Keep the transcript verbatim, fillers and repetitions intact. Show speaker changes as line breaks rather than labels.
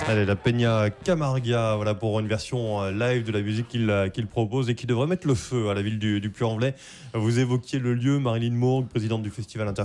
Allez, la Peña Camarga, voilà pour une version euh, live de la musique qu'il euh, qu'il propose et qui devrait mettre le feu à la ville du, du Puy-en-Velay. Vous évoquiez le lieu, Marilyn Mourgue, présidente du Festival Inter